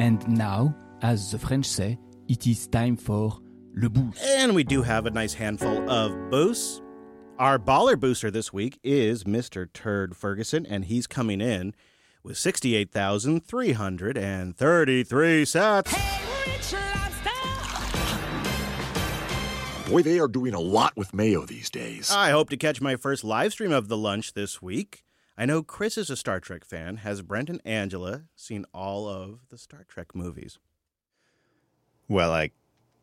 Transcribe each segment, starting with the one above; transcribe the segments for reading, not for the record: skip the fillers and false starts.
And now, as the French say, it is time for le boost. And we do have a nice handful of boosts. Our baller booster this week is Mr. Turd Ferguson, and he's coming in with 68,333 sats. Boy, they are doing a lot with mayo these days. I hope to catch my first live stream of the lunch this week. I know Chris is a Star Trek fan. Has Brent and Angela seen all of the Star Trek movies? Well, I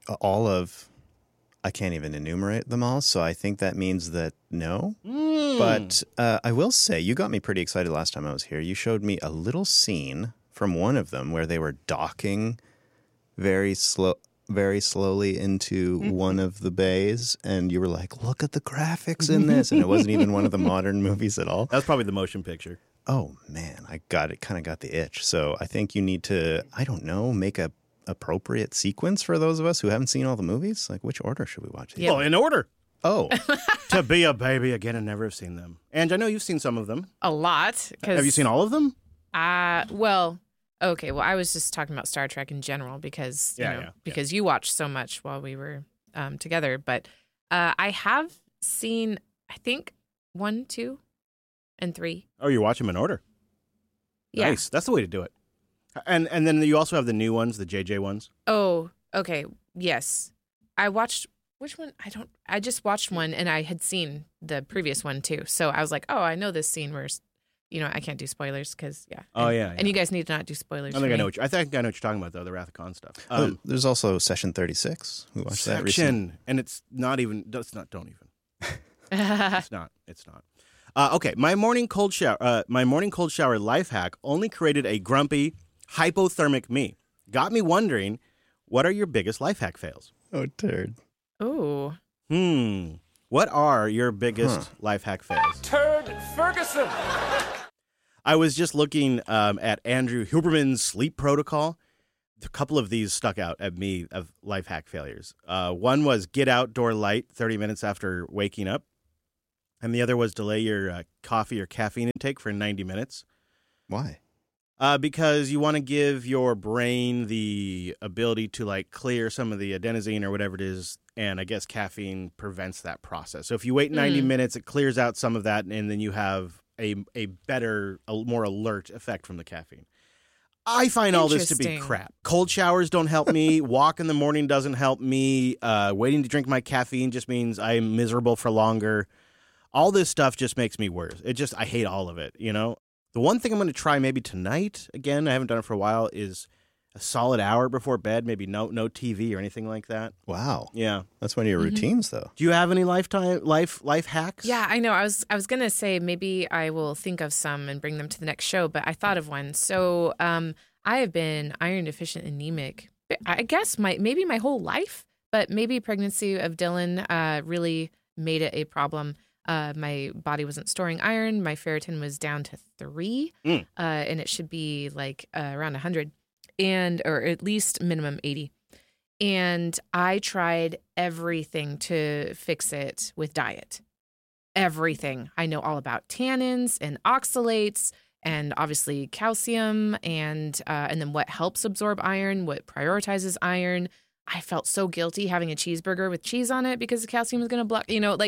can't even enumerate them all, so I think that means that no. But I will say, you got me pretty excited last time I was here. You showed me a little scene from one of them where they were docking very slowly into one of the bays, and you were like, look at the graphics in this. And it wasn't even one of the modern movies at all. That was probably the motion picture. Oh, man, I kind of got the itch. So I think you need to, I don't know, make a appropriate sequence for those of us who haven't seen all the movies. Like, which order should we watch these? Well, in order. Oh. To Be a Baby Again and Never have seen them. And I know you've seen some of them. A lot. Have you seen all of them? Well, okay. Well, I was just talking about Star Trek in general because you watched so much while we were together. But I have seen, I think, 1, 2, and 3. Oh, you watch them in order. Yeah. Nice. That's the way to do it. And then you also have the new ones, the JJ ones. Oh, okay. Yes. I watched, which one? I just watched one and I had seen the previous one too. So I was like, oh, I know this scene where, I can't do spoilers because, yeah. Oh, yeah. And you guys need to not do spoilers. I think I know what you're talking about, though, the Wrath of Khan stuff. There's also Session 36. We watched that recently. And it's not even, don't even. It's not. Okay, my morning cold shower life hack only created a grumpy, hypothermic me. Got me wondering, what are your biggest life hack fails? Oh, turd. Ooh. What are your biggest life hack fails? Turd Ferguson. I was just looking at Andrew Huberman's sleep protocol. A couple of these stuck out at me of life hack failures. One was get outdoor light 30 minutes after waking up. And the other was delay your coffee or caffeine intake for 90 minutes. Why? Because you want to give your brain the ability to clear some of the adenosine or whatever it is, and I guess caffeine prevents that process. So if you wait 90 minutes, it clears out some of that, and then you have a better, more alert effect from the caffeine. I find all this to be crap. Cold showers don't help me. Walk in the morning doesn't help me. Waiting to drink my caffeine just means I'm miserable for longer. All this stuff just makes me worse. I hate all of it, The one thing I'm going to try maybe tonight, again, I haven't done it for a while, is a solid hour before bed, maybe no TV or anything like that. Wow. Yeah. That's one of your routines, though. Do you have any life hacks? Yeah, I know. I was going to say maybe I will think of some and bring them to the next show, but I thought of one. So I have been iron deficient anemic, I guess maybe my whole life, but maybe pregnancy of Dylan really made it a problem. My body wasn't storing iron. My ferritin was down to 3, and it should be around 100, or at least minimum 80. And I tried everything to fix it with diet. Everything. I know all about tannins and oxalates, and obviously calcium, and then what helps absorb iron, what prioritizes iron. I felt so guilty having a cheeseburger with cheese on it because the calcium is going to block,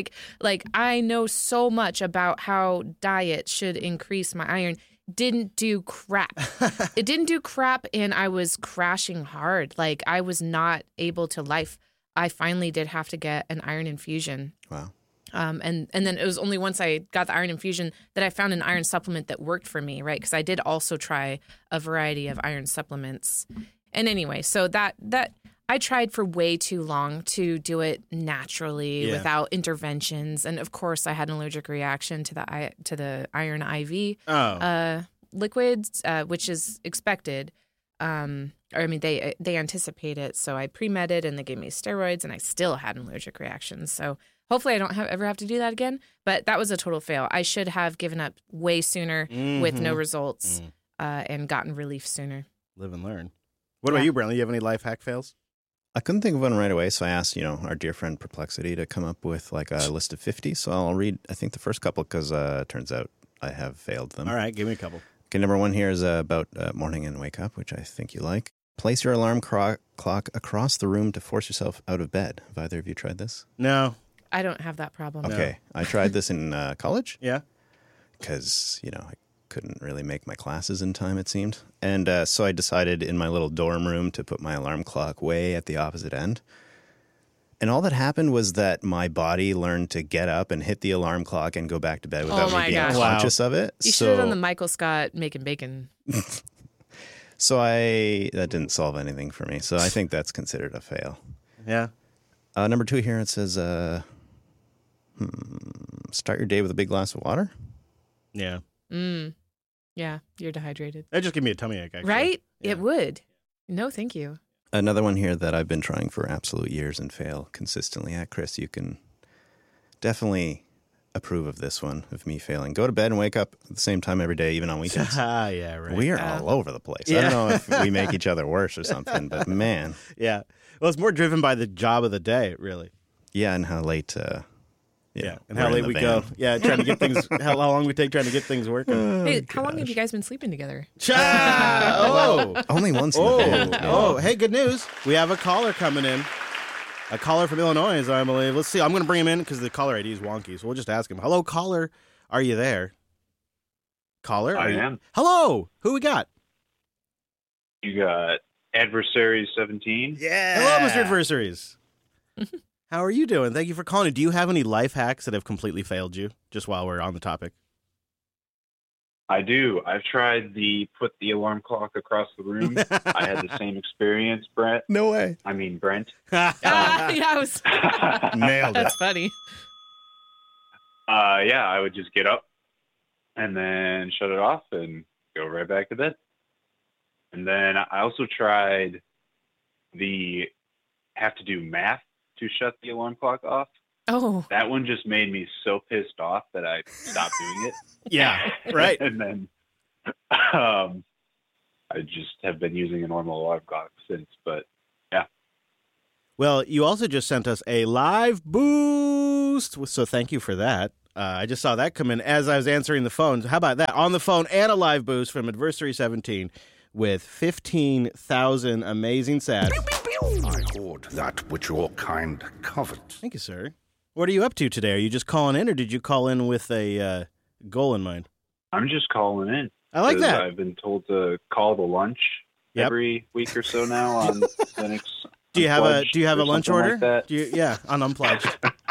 I know so much about how diet should increase my iron. Didn't do crap. It didn't do crap, and I was crashing hard. I was not able to life. I finally did have to get an iron infusion. Wow. And then it was only once I got the iron infusion that I found an iron supplement that worked for me, right? Because I did also try a variety of iron supplements. And anyway, so that I tried for way too long to do it naturally without interventions, and of course, I had an allergic reaction to the iron IV liquids, which is expected. They anticipate it, so I pre-medded, and they gave me steroids, and I still had an allergic reaction. So hopefully, I don't ever have to do that again. But that was a total fail. I should have given up way sooner with no results and gotten relief sooner. Live and learn. What about you, Brantley? You have any life hack fails? I couldn't think of one right away, so I asked, our dear friend Perplexity to come up with a list of 50. So I'll read, I think, the first couple because it turns out I have failed them. All right, give me a couple. Okay, number one here is about morning and wake up, which I think you like. place your alarm clock across the room to force yourself out of bed. Have either of you tried this? No. I don't have that problem. Okay. I tried this in college Yeah. because, I couldn't really make my classes in time, it seemed. And so I decided in my little dorm room to put my alarm clock way at the opposite end. And all that happened was that my body learned to get up and hit the alarm clock and go back to bed without me being gosh. conscious of it. You should have done the Michael Scott making bacon. So that didn't solve anything for me. So I think that's considered a fail. Yeah. Number 2 here, it says, start your day with a big glass of water. Yeah. Yeah, you're dehydrated. That just give me a tummy ache, actually. Right? Yeah. It would. No, thank you. Another one here that I've been trying for absolute years and fail consistently at. Chris, you can definitely approve of this one, of me failing. Go to bed and wake up at the same time every day, even on weekends. Yeah, right. We are all over the place. Yeah. I don't know if we make each other worse or something, but man. Yeah. Well, it's more driven by the job of the day, really. Yeah, and how late, And we're how in late the we van. go. Yeah, trying to get things, how long we take trying to get things working. Hey, how long have you guys been sleeping together? Oh! Only once in the van. Oh, hey, good news. We have a caller coming in. A caller from Illinois, I believe. Let's see. I'm going to bring him in because the caller ID is wonky, so we'll just ask him. Hello, caller. Are you there? Caller? I am. Hello. Who we got? You got Adversary 17. Yeah. Hello, Mr. Adversaries. How are you doing? Thank you for calling. Do you have any life hacks that have completely failed you, just while we're on the topic? I do. I've tried put the alarm clock across the room. I had the same experience, Brent. No way. I mean, Brent. Yeah, I was. Nailed it. That's funny. Yeah, I would just get up and then shut it off and go right back to bed. And then I also tried have to do math to shut the alarm clock off. Oh. That one just made me so pissed off that I stopped doing it. Yeah, right. And then I just have been using a normal alarm clock since, but yeah. Well, you also just sent us a live boost, so thank you for that. I just saw that come in as I was answering the phone. How about that? On the phone and a live boost from Adversary 17 with 15,000 amazing sats. I hoard that which your kind covet. Thank you, sir. What are you up to today? Are you just calling in, or did you call in with a goal in mind? I'm just calling in. I like 'cause that. I've been told to call the lunch Yep. every week or so now on Linux. Do you have a Unplugged or lunch something order? like that. Yeah, on Unplugged.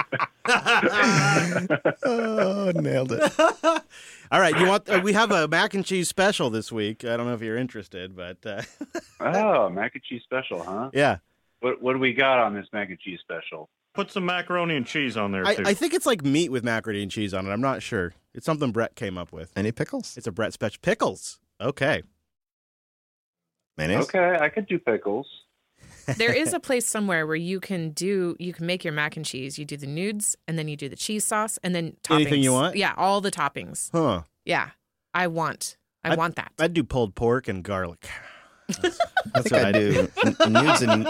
Oh, nailed it. All right, you want? We have a mac and cheese special this week. I don't know if you're interested, but Oh, mac and cheese special, huh? yeah, What do we got on this mac and cheese special? Put some macaroni and cheese on there, too. I think it's like meat with macaroni and cheese on it. I'm not sure. It's something Brett came up with. Any pickles? It's a Brett special. Pickles. Okay. Mayonnaise? Okay, I could do pickles. There is a place somewhere where you can make your mac and cheese. You do the nudes, and then you do the cheese sauce, and then toppings. Anything you want? Yeah, all the toppings. Huh. Yeah, I want that. I'd do pulled pork and garlic. I think I do nudes and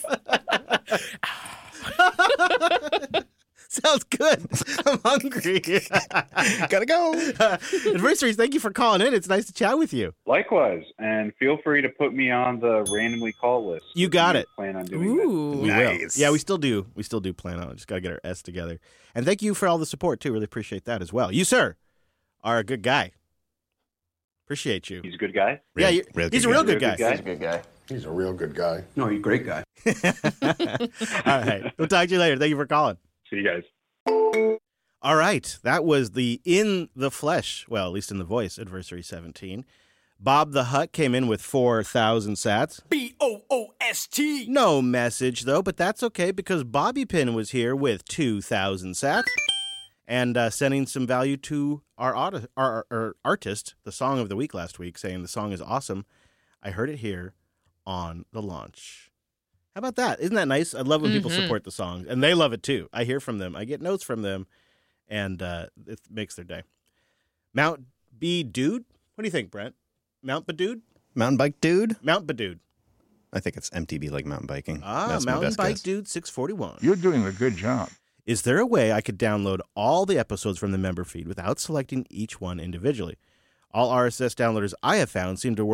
Sounds good. I'm hungry. gotta go. Adversaries, thank you for calling in. It's nice to chat with you. Likewise, and feel free to put me on the randomly call list. You got it. Plan on doing that. Ooh. We will. Nice. Yeah, we still do. We still do plan on it. Just got to get our S together. And thank you for all the support, too. Really appreciate that as well. You, sir, are a good guy. Appreciate you. He's a good guy. Yeah, Real he's a good real guy. good guy. He's a good guy. He's a real good guy. No, you're a great guy. All right. We'll talk to you later. Thank you for calling. See you guys. All right. That was the in the flesh, well, at least in the voice, Adversary 17. Bob the Hutt came in with 4,000 sats. BOOST. No message, though, but that's okay because Bobby Pin was here with 2,000 sats and sending some value to our artist, the song of the week last week, saying the song is awesome. I heard it here on the launch. How about that? Isn't that nice? I love when people support the songs, and they love it too. I hear from them. I get notes from them, and it makes their day. Mount B Dude? What do you think, Brent? Mount Badude? Mountain bike dude? Mount Badude. I think it's MTB like mountain biking. Ah, That's my Mountain best Bike guess. Dude 641. You're doing a good job. Is there a way I could download all the episodes from the member feed without selecting each one individually? All RSS downloaders I have found seem to work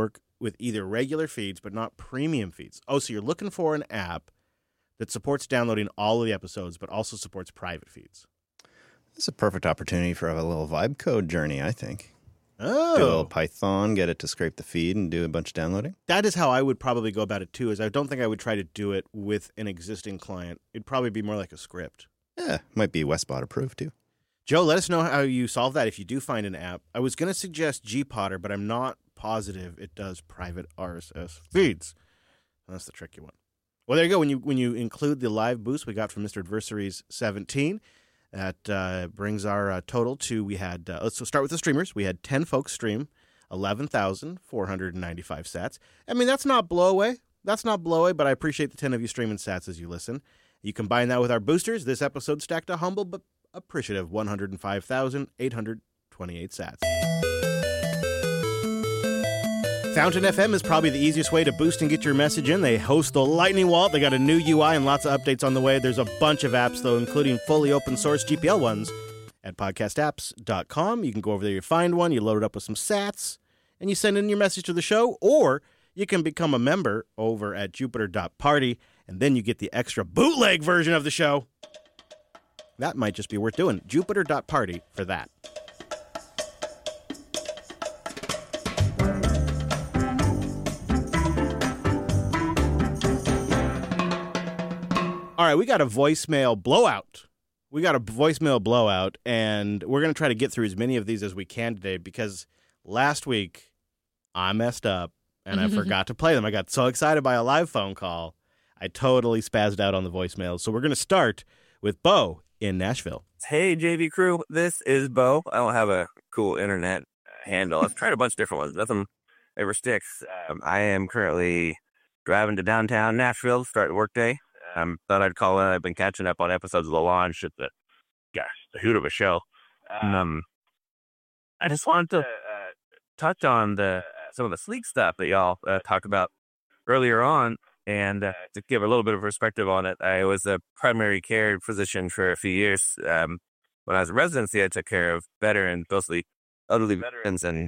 with either regular feeds but not premium feeds. Oh, so you're looking for an app that supports downloading all of the episodes but also supports private feeds. It's a perfect opportunity for a little vibe code journey, I think. Oh. Do a little Python, get it to scrape the feed, and do a bunch of downloading. That is how I would probably go about it, too, is I don't think I would try to do it with an existing client. It'd probably be more like a script. Yeah, might be Westbot approved, too. Joe, let us know how you solve that if you do find an app. I was going to suggest Gpotter, but I'm not positive it does private RSS feeds. That's the tricky one. Well, there you go. When you include the live boost we got from Mr. Adversaries 17, that brings our total to, we had, let's start with the streamers. We had 10 folks stream, 11,495 sats. I mean, that's not blow away. But I appreciate the 10 of you streaming sats as you listen. You combine that with our boosters. This episode stacked a humble but appreciative 105,828 sats. Fountain FM is probably the easiest way to boost and get your message in. They host the Lightning Wallet. They got a new UI and lots of updates on the way. There's a bunch of apps, though, including fully open source GPL ones at podcastapps.com. You can go over there, you find one, you load it up with some sats, and you send in your message to the show, or you can become a member over at Jupiter.party, and then you get the extra bootleg version of the show. That might just be worth doing. Jupiter.party for that. All right, we got a voicemail blowout. And we're going to try to get through as many of these as we can today because last week I messed up and I forgot to play them. I got so excited by a live phone call, I totally spazzed out on the voicemails. So we're going to start with Bo in Nashville. Hey, JV crew, this is Bo. I don't have a cool internet handle. I've tried a bunch of different ones. Nothing ever sticks. I am currently driving to downtown Nashville to start the workday. Thought I'd call in. I've been catching up on episodes of The Launch. It's the hoot of a show. I just wanted to touch on some of the sleek stuff that y'all talked about earlier on, and to give a little bit of perspective on it. I was a primary care physician for a few years. When I was in residency, I took care of veterans, mostly elderly veterans, and